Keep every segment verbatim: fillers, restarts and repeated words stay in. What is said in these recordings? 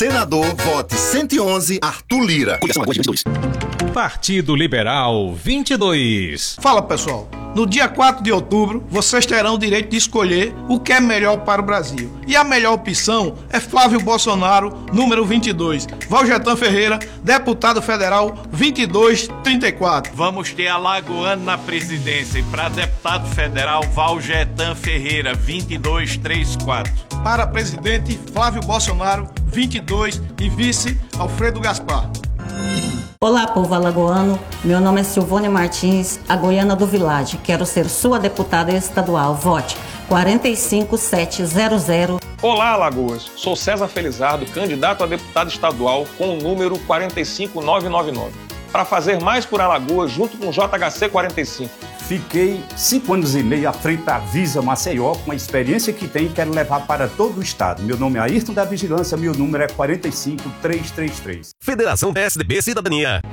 Senador, vote cento e onze, Arthur Lira. Partido Liberal vinte e dois. Fala, pessoal. No dia quatro de outubro, vocês terão o direito de escolher o que é melhor para o Brasil. E a melhor opção é Flávio Bolsonaro, número vinte e dois. Valjetan Ferreira, deputado federal vinte e dois trinta e quatro. Vamos ter alagoano na presidência e para deputado federal, Valjetan Ferreira, vinte e dois trinta e quatro. Para presidente, Flávio Bolsonaro, vinte e dois, e vice, Alfredo Gaspar. Olá, povo alagoano. Meu nome é Silvônia Martins, a goiana do Village. Quero ser sua deputada estadual. Vote quatro cinco sete zero zero. Olá, Alagoas. Sou César Felizardo, candidato a deputado estadual com o número quatro cinco nove nove nove. Para fazer mais por Alagoas, junto com o J H C quarenta e cinco. Fiquei cinco anos e meio à frente da Visa Maceió, com a experiência que tenho e quero levar para todo o estado. Meu nome é Ayrton da Vigilância, meu número é quatro cinco três três três. Federação P S D B Cidadania.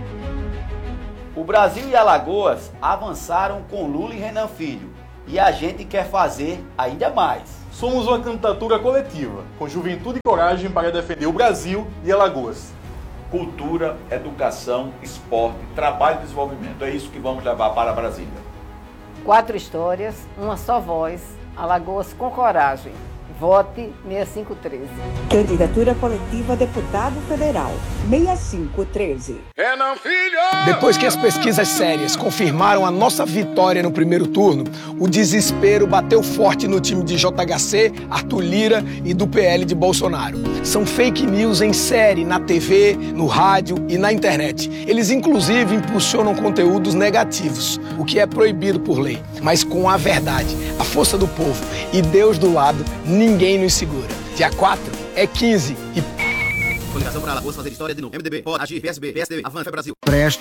O Brasil e Alagoas avançaram com Lula e Renan Filho, e a gente quer fazer ainda mais. Somos uma candidatura coletiva, com juventude e coragem para defender o Brasil e Alagoas. Cultura, educação, esporte, trabalho e desenvolvimento. É isso que vamos levar para Brasília. Quatro histórias, uma só voz. Alagoas com coragem. Vote seis cinco um três. Candidatura coletiva deputado federal seis cinco um três. Renan Filho! Depois que as pesquisas sérias confirmaram a nossa vitória no primeiro turno, o desespero bateu forte no time de J H C, Arthur Lira e do P L de Bolsonaro. São fake news em série na T V, no rádio e na internet. Eles inclusive impulsionam conteúdos negativos, o que é proibido por lei. Mas com a verdade, a força do povo e Deus do lado, ninguém nos segura. Dia quatro é quinze e... Coligação para Alagoas fazer história de novo. M D B, pode agir, P S B, P S D B, Avança Brasil. Preste